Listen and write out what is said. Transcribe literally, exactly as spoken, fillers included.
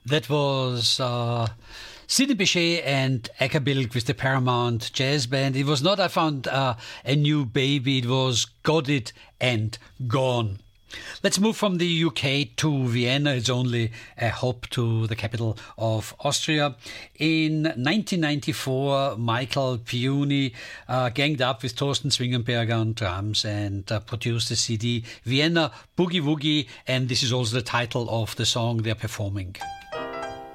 That was uh, Sidney Bechet and Acapulco with the Paramount Jazz Band. It was not I Found uh, a New Baby, it was Got It and Gone. Let's move from the U K to Vienna. It's only a hop to the capital of Austria. In nineteen ninety-four, Michael Piuni uh, ganged up with Thorsten Zwingenberger on drums and uh, produced the C D Vienna Boogie Woogie, and this is also the title of the song they're performing.